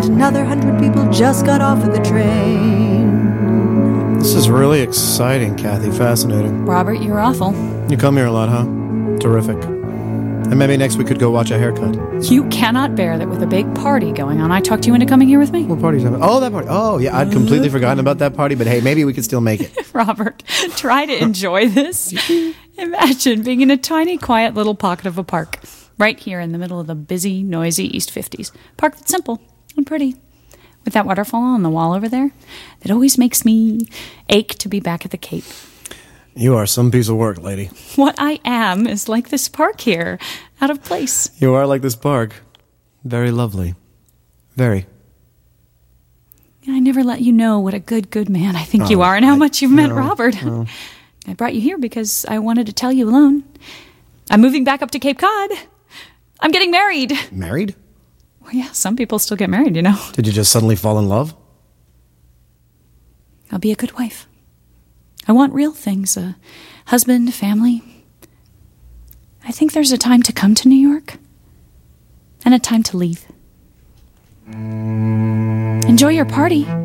and another 100 people just got off of the train. This is really exciting, Kathy. Fascinating. Robert, you're awful. You come here a lot, huh? Terrific. And maybe next we could go watch a haircut. You cannot bear that with a big party going on. I talked you into coming here with me. What party's that? Oh, that party. Oh, yeah, I'd completely forgotten about that party, but hey, maybe we could still make it. Robert, try to enjoy this. Imagine being in a tiny, quiet little pocket of a park, right here in the middle of the busy, noisy East 50s. Park that's simple and pretty, with that waterfall on the wall over there that always makes me ache to be back at the Cape. You are some piece of work, lady. What I am is like this park here, out of place. You are like this park. Very lovely. Very. I never let you know what a good man I think you are and how much you've meant Robert. No. I brought you here because I wanted to tell you alone. I'm moving back up to Cape Cod. I'm getting married. Married? Well, yeah, some people still get married, you know. Did you just suddenly fall in love? I'll be a good wife. I want real things, a husband, family. I think there's a time to come to New York and a time to leave. Enjoy your party.